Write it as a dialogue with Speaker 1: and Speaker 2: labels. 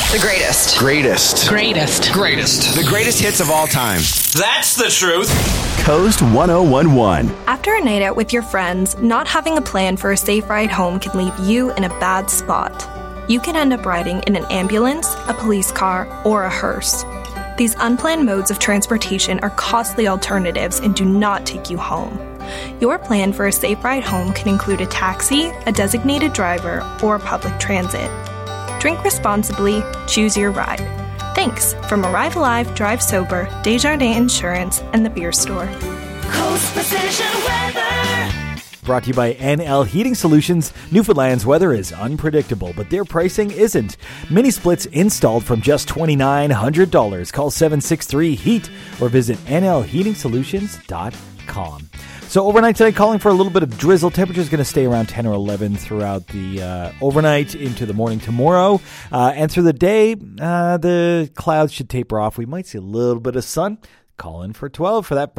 Speaker 1: The greatest.
Speaker 2: Greatest.
Speaker 3: Greatest.
Speaker 2: Greatest. The greatest hits of all time.
Speaker 4: That's the truth.
Speaker 5: Coast 1011.
Speaker 6: After a night out with your friends, not having a plan for a safe ride home can leave you in a bad spot. You can end up riding in an ambulance, a police car, or a hearse. These unplanned modes of transportation are costly alternatives and do not take you home. Your plan for a safe ride home can include a taxi, a designated driver, or public transit. Drink responsibly, choose your ride. Thanks from Arrive Alive, Drive Sober, Desjardins Insurance, and the Beer Store.
Speaker 7: Coast Precision Weather.
Speaker 8: Brought to you by NL Heating Solutions. Newfoundland's weather is unpredictable, but their pricing isn't. Mini splits installed from just $2,900. Call 763-HEAT or visit nlheatingsolutions.com. So overnight today, calling for a little bit of drizzle. Temperature is going to stay around 10 or 11 throughout the overnight into the morning tomorrow. And through the day, the clouds should taper off. We might see a little bit of sun. Call in for 12 for that.